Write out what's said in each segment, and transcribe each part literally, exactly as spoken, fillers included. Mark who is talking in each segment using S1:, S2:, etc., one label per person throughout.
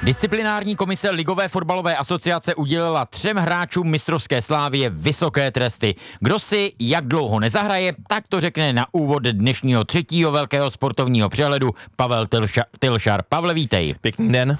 S1: Disciplinární komise Ligové fotbalové asociace udělila třem hráčům mistrovské Slávie vysoké tresty. Kdo si jak dlouho nezahraje, tak to řekne na úvod dnešního třetího velkého sportovního přehledu Pavel Tylša- Tylšar. Pavle, vítej.
S2: Pěkný den.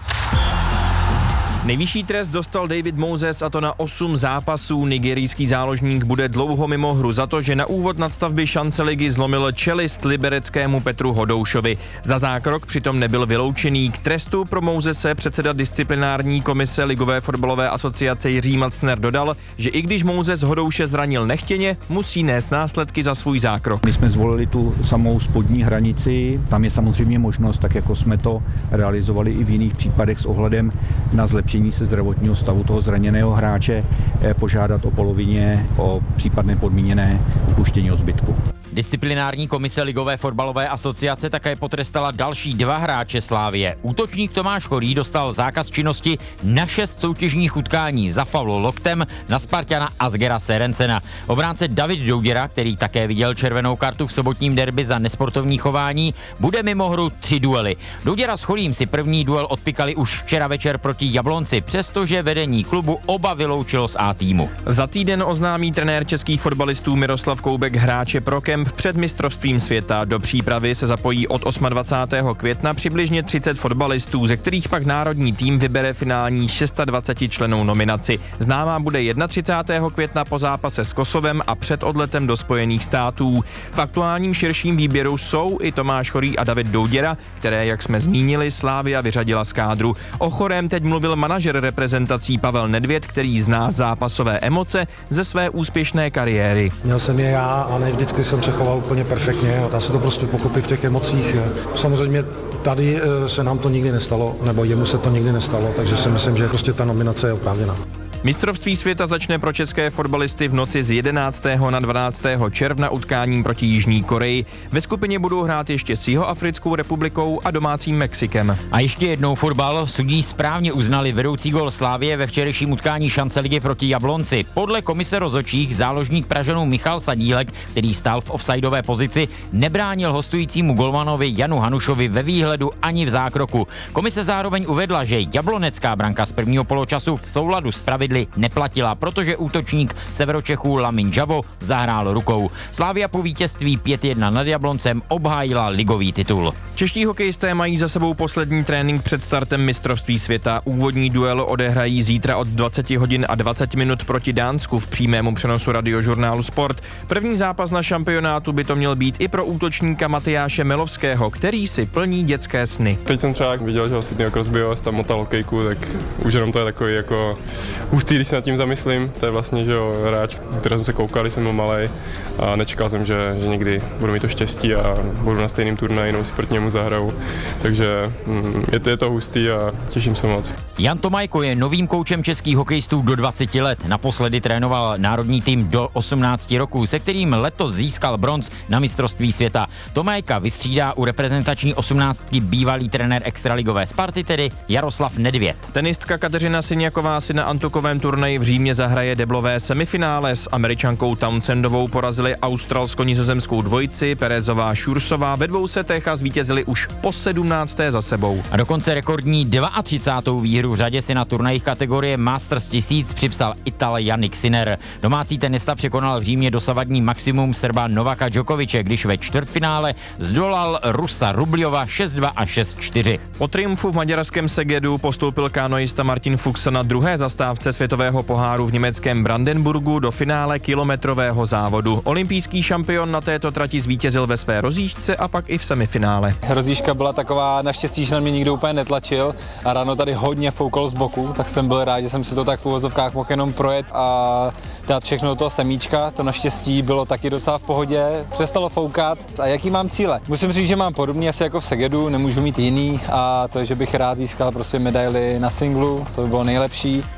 S2: Nejvyšší trest dostal David Moses, a to na osm zápasů. Nigerijský záložník bude dlouho mimo hru za to, že na úvod nadstavby šance ligy zlomil čelist libereckému Petru Hodoušovi. Za zákrok přitom nebyl vyloučený. K trestu pro Mosese předseda disciplinární komise Ligové fotbalové asociace Jiří Macner dodal, že i když Moses Hodouše zranil nechtěně, musí nést následky za svůj zákrok.
S3: My jsme zvolili tu samou spodní hranici, tam je samozřejmě možnost, tak jako jsme to realizovali i v jiných případech s ohledem na zlepšení se zdravotního stavu toho zraněného hráče, požádat o polovině o případné podmíněné upuštění od zbytku.
S1: Disciplinární komise Ligové fotbalové asociace také potrestala další dva hráče Slávie. Útočník Tomáš Chorý dostal zákaz činnosti na šest soutěžních utkání za faul loktem na Spartana Asgera Serencena. Obránce David Douděra, který také viděl červenou kartu v sobotním derby za nesportovní chování, bude mimo hru tři duely. Douděra s Chorým si první duel odpikali už včera večer proti Jablonci, přestože vedení klubu oba vyloučilo z A týmu.
S2: Za týden oznámí trenér českých fotbalistů Miroslav Koubek hráče pro kemp před mistrovstvím světa. Do přípravy se zapojí od dvacátého osmého května přibližně třicet fotbalistů, ze kterých pak národní tým vybere finální dvacetišestičlennou nominaci. Známá bude třicátého prvního května po zápase s Kosovem a před odletem do Spojených států. V aktuálním širším výběru jsou i Tomáš Chorý a David Douděra, které, jak jsme zmínili, Slavia vyřadila z kádru. O Chorém teď mluvil manažer reprezentací Pavel Nedvěd, který zná zápasové emoce ze své úspěšné kariéry.
S4: Měl jsem je já a ne vždycky jsem přechoval úplně perfektně. Dá se to prostě pochopit v těch emocích. Samozřejmě tady se nám to nikdy nestalo, nebo jemu se to nikdy nestalo, takže si myslím, že prostě ta nominace je oprávněná.
S2: Mistrovství světa začne pro české fotbalisty v noci z jedenáctého na dvanáctého června utkáním proti Jižní Koreji. Ve skupině budou hrát ještě s Jihoafrickou republikou a domácím Mexikem.
S1: A ještě jednou fotbal. Sudí správně uznali vedoucí gól Slávie ve včerejším utkání šance ligy proti Jablonci. Podle komise rozhodčích záložník Pražanů Michal Sadílek, který stál v offsideové pozici, nebránil hostujícímu golmanovi Janu Hanušovi ve výhledu ani v zákroku. Komise zároveň uvedla, že jablonecká branka z prvního poločasu v souladu s pravidly neplatila, protože útočník Severočechů Lamin Javo zahrál rukou. Slavia po vítězství pět jedna nad Jabloncem obhájila ligový titul.
S2: Čeští hokejisté mají za sebou poslední trénink před startem mistrovství světa. Úvodní duel odehrají zítra od dvacet hodin a dvacet minut proti Dánsku v přímému přenosu radiožurnálu Sport. První zápas na šampionátu by to měl být i pro útočníka Matyáše Melovského, který si plní dětské sny.
S5: Teď jsem třeba viděl, že ho Sydneyho Crosbyho tam motal hokejku, tak už jenom to je takový jako hustý, když se nad tím zamyslím. To je vlastně, že jo, hráč, který jsem se koukal, když jsem byl malej, a nečekal jsem, že, že někdy budu mít to štěstí a budu na stejném turnaji, jenom si proti němu zahraju. Takže mm, je, to, je to hustý a těším se moc.
S1: Jan Tomajko je novým koučem českých hokejistů do dvaceti let. Naposledy trénoval národní tým do osmnácti roků, se kterým letos získal bronz na mistrovství světa. Tomajka vystřídá u reprezentační osmnáctky bývalý trenér extraligové Sparty, tedy Jaroslav Nedvěd.
S2: Tenistka Kateřina Syňaková si na antukovém turnaji v Římě zahraje deblové semifinále. S Američankou Townsendovou porazili australsko-nizozemskou dvojici Perezová Šursová ve dvou setech a zvítězili už po sedmnácté za sebou.
S1: A dokonce rekordní třicátou druhou výhru v řadě si na turnajích kategorie Masters tisíc připsal Ital Jannik Sinner. Domácí tenista překonal v Římě dosavadní maximum Srba Novaka Djokoviče, když ve čtvrtfinále zdolal Rusa Rubljova šest dva a šest čtyři.
S2: Po triumfu v maďarském Segedu postoupil kanoista Martin Fuchs na druhé zastávce světového poháru v německém Brandenburgu do finále kilometrového závodu. Olympijský šampion na této trati zvítězil ve své rozjížďce a pak i v semifinále.
S6: Rozjížďka byla taková, naštěstí, že na mě nikdo úplně netlačil a ráno tady hodně foukal z boku, tak jsem byl rád, že jsem si to tak v uvozovkách mohl jenom projet a dát všechno do toho semíčka. To naštěstí bylo taky docela v pohodě, přestalo foukat. A jaký mám cíle? Musím říct, že mám podobný asi jako v Segedu, nemůžu mít jiný, a to je, že bych rád získal prostě medaili na singlu, to by bylo nejlepší.
S1: Šestou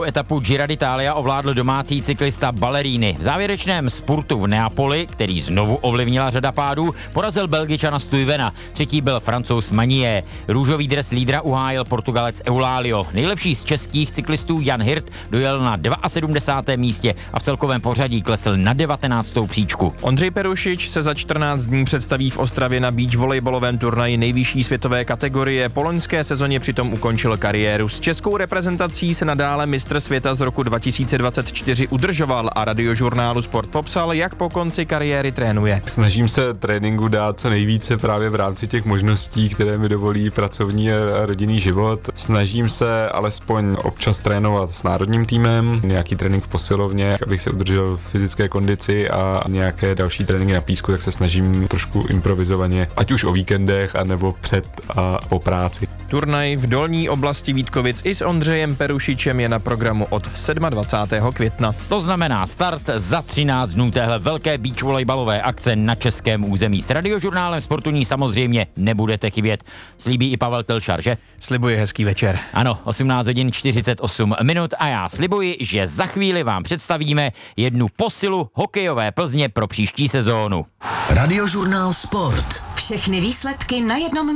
S1: etapu Gira d'Italia ovládl domácí cyklista Ballerini. V závěrečném spurtu v Neapoli, který znovu ovlivnila řada pádů, porazil Belgičana Stuyvena. Třetí byl Francouz Magnier. Růžový dres lídra uhájil Portugalec Eulálio. Nejlepší z českých cyklistů Jan Hirt dojel na sedmdesátém druhém místě a v celkovém pořadí klesl na devatenáctou příčku.
S2: Ondřej Perušič se za čtrnáct dní představí v Ostravě na beach volejbalovém turnaji nejvyšší světové kategorie. Po loňské sezóně přitom ukončil kariéru. S českou reprezentací se nadále mistr světa z roku dva tisíce dvacet čtyři udržoval a radiožurnálu Sport popsal, jak po konci kariéry trénuje.
S7: Snažím se tréninku dát co nejvíce právě v rámci těch možností, které mi dovolí pracovní a rodinný život. Snažím se alespoň občas trénovat s národním týmem, nějaký trénink v posilovně, abych se udržel v fyzické kondici, a nějaké další tréninky na písku, tak se snažím trošku improvizovaně, ať už o víkendech, anebo před a po práci.
S2: Turnaj v dolní oblasti Vítkovic i s Ondřejem Perušičem je na programu od dvacátého sedmého května.
S1: To znamená start za třináct dnů téhle velké beach volejbalové akce na českém území. S radiožurnálem sportovní samozřejmě nebudete chybět. Slíbí i Pavel Telšar, že?
S2: Slibuji hezký večer.
S1: Ano, osmnáct hodin čtyřicet osm minut a já slibuji, že za chvíli vám představíme jednu posilu hokejové Plzně pro příští sezónu.
S8: Radiožurnál Sport.
S9: Všechny výsledky na jednom